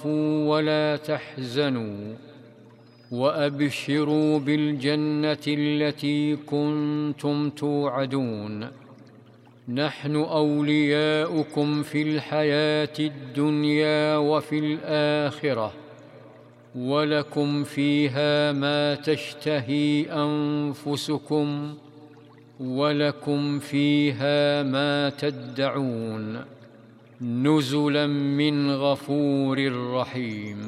تخافوا ولا تحزنوا وأبشروا بالجنة التي كنتم توعدون. نحن أولياؤكم في الحياة الدنيا وفي الآخرة، ولكم فيها ما تشتهي أنفسكم ولكم فيها ما تدعون، نزلا من غفور رحيم.